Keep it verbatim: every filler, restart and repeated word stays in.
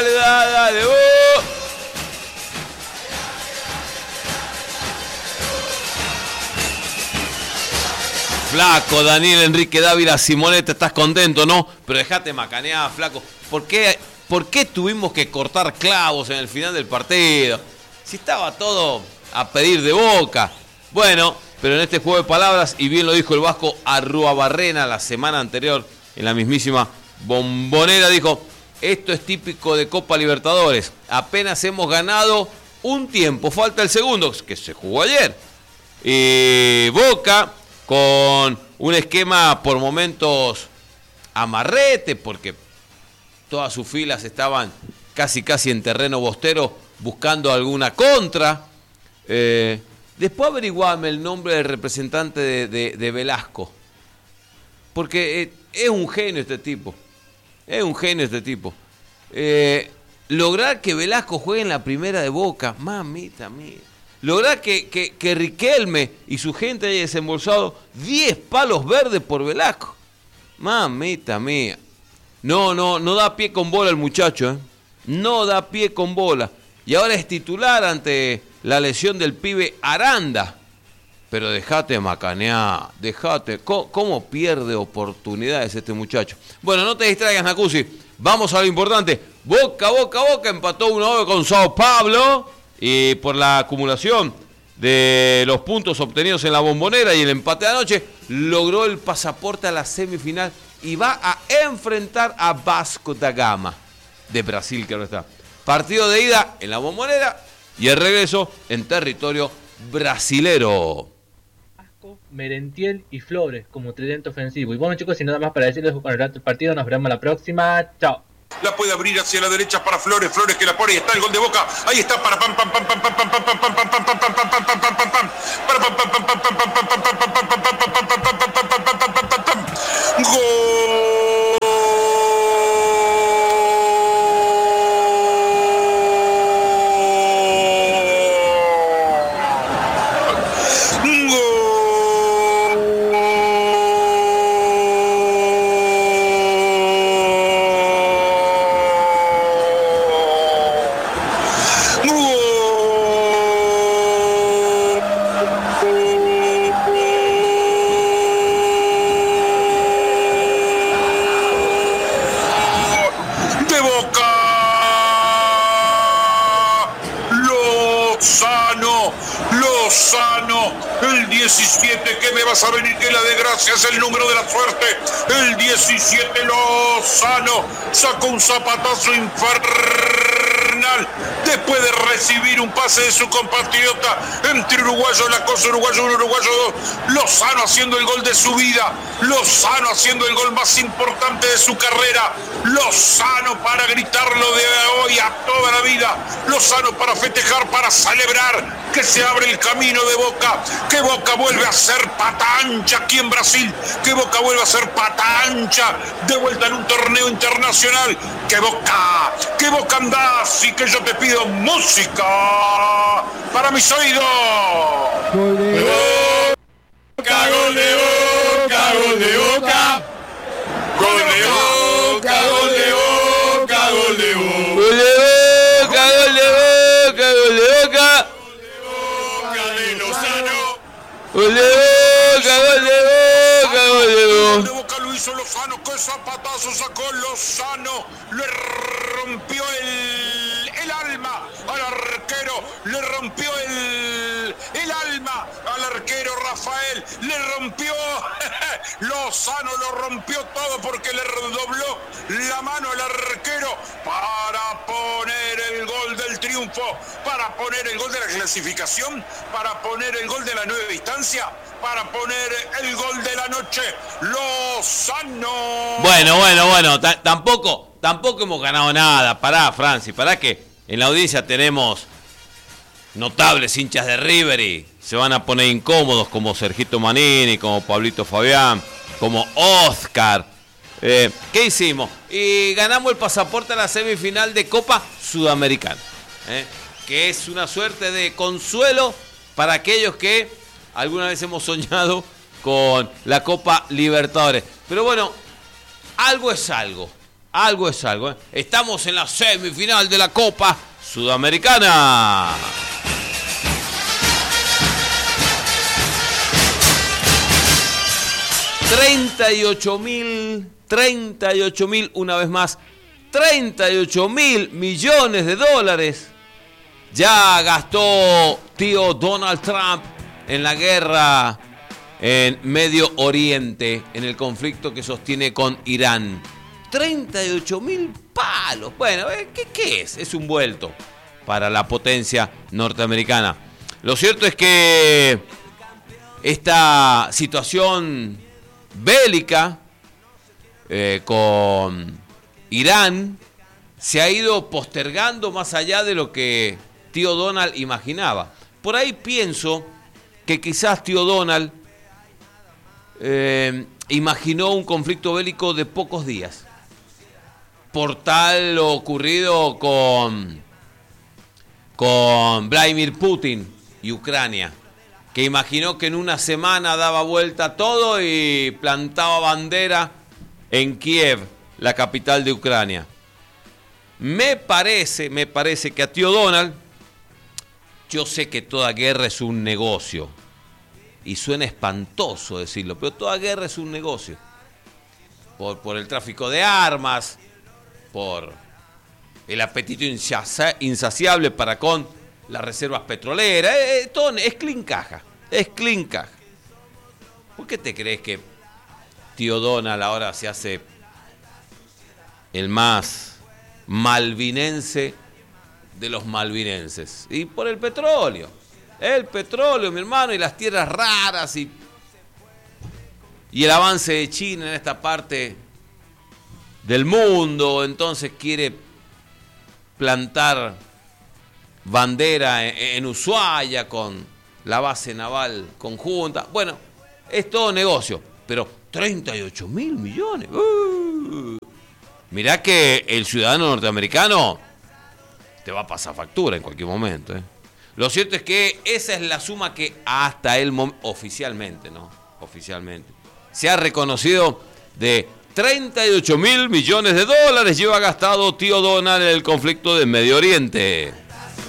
dale, dale, dale. Uh. Flaco, Daniel Enrique Dávila, Simonetta, estás contento, ¿no? Pero dejate macanear, flaco. ¿Por qué, ¿Por qué tuvimos que cortar clavos en el final del partido? Si estaba todo a pedir de boca. Bueno, pero en este juego de palabras, y bien lo dijo el vasco Arruabarrena la semana anterior, en la mismísima Bombonera, dijo, esto es típico de Copa Libertadores. Apenas hemos ganado un tiempo, falta el segundo, que se jugó ayer. Y Boca, con un esquema por momentos amarrete, porque todas sus filas estaban casi casi en terreno bostero buscando alguna contra. Eh, después averiguame el nombre del representante de, de, de Velasco, porque eh, es un genio este tipo, es un genio este tipo. Eh, lograr que Velasco juegue en la primera de Boca, mamita mía. Lograr que, que, que Riquelme y su gente haya desembolsado diez palos verdes por Velasco. Mamita mía. No, no, no da pie con bola el muchacho, ¿eh? No da pie con bola. Y ahora es titular ante la lesión del pibe Aranda. Pero dejate macanear, dejate. ¿Cómo, cómo pierde oportunidades este muchacho? Bueno, no te distraigas, Nacusi. Vamos a lo importante. Boca, Boca, Boca empató uno a uno con Sao Paulo. Y por la acumulación de los puntos obtenidos en la Bombonera y el empate de anoche, logró el pasaporte a la semifinal y va a enfrentar a Vasco da Gama de Brasil, que ahora está. Partido de ida en la Bombonera y el regreso en territorio brasilero. Vasco, Merentiel y Flores como tridente ofensivo. Y bueno, chicos, sin nada más para decirles con el rato del partido, nos veremos la próxima. Chao. La puede abrir hacia la derecha para Flores, Flores que la pone y está el gol de Boca. Ahí está para pam pam pam pam pam pam pam pam pam pam pam pam pam pam pam pam pam pam para pam pam pam pam pam pam pam pam pam pam pam pam pam pam pam. Gol. diecisiete, que me vas a venir que la desgracia es el número de la suerte. El diecisiete, Lozano sacó un zapatazo infernal después de recibir un pase de su compatriota. Entre uruguayo, la cosa uruguayo uno, uruguayo dos. Lozano haciendo el gol de su vida. Lozano haciendo el gol más importante de su carrera. Lozano para gritarlo de hoy a toda la vida. Lozano para festejar, para celebrar que se abre el camino de Boca, que Boca vuelve a ser pata ancha aquí en Brasil, que Boca vuelve a ser pata ancha de vuelta en un torneo internacional, que Boca, que Boca andás y que yo te pido música para mis oídos. Gol de Boca, gol de Boca, gol de Boca, gol de Boca, gol de Boca, gol de Boca, gol de Boca, gol de Boca, gol de Boca. Gol de Boca, gol de Boca, gol de Boca. Gol de Boca lo hizo Lozano, que zapatazo sacó Lozano, le rompió el, el alma al arquero, le rompió el, el alma al arquero Rafael, le rompió, Lozano lo rompió todo porque le dobló la mano al arquero para poner el gol del triunfo, para poner el gol de la clasificación, para poner el gol de la nueva distancia, para poner el gol de la noche. Lozano. Bueno, bueno, bueno, t- tampoco, tampoco hemos ganado nada. Pará, Franci, pará que en la audiencia tenemos notables hinchas de River y se van a poner incómodos como Sergito Manini, como Pablito Fabián, como Oscar. Eh, ¿Qué hicimos? Y ganamos el pasaporte a la semifinal de Copa Sudamericana, eh, que es una suerte de consuelo para aquellos que alguna vez hemos soñado con la Copa Libertadores. Pero bueno, algo es algo. Algo es algo, ¿eh? Estamos en la semifinal de la Copa Sudamericana. treinta y ocho mil, treinta y ocho mil, una vez más, treinta y ocho mil millones de dólares ya gastó tío Donald Trump en la guerra en Medio Oriente, en el conflicto que sostiene con Irán. treinta y ocho mil palos. Bueno, ¿qué, ¿qué es? Es un vuelto para la potencia norteamericana. Lo cierto es que esta situación bélica eh, con Irán se ha ido postergando más allá de lo que tío Donald imaginaba. Por ahí pienso que quizás tío Donald eh, imaginó un conflicto bélico de pocos días, por tal lo ocurrido con, con Vladimir Putin y Ucrania, que imaginó que en una semana daba vuelta todo y plantaba bandera en Kiev, la capital de Ucrania. Me parece, me parece que a tío Donald, yo sé que toda guerra es un negocio, y suena espantoso decirlo, pero toda guerra es un negocio. Por, por el tráfico de armas, por el apetito insaciable para con las reservas petroleras, eh, todo es clincaja, es clincaja. ¿Por qué te crees que tío Donald ahora se hace el más malvinense de los malvinenses? Y por el petróleo, el petróleo, mi hermano, y las tierras raras y, y el avance de China en esta parte del mundo. Entonces quiere plantar bandera en, en Ushuaia con la base naval conjunta. Bueno, es todo negocio, pero treinta y ocho mil millones. Uh, mirá que el ciudadano norteamericano te va a pasar factura en cualquier momento, ¿eh? Lo cierto es que esa es la suma que hasta el momento, oficialmente, ¿no? Oficialmente, se ha reconocido de treinta y ocho mil millones de dólares lleva gastado tío Donald en el conflicto de Medio Oriente.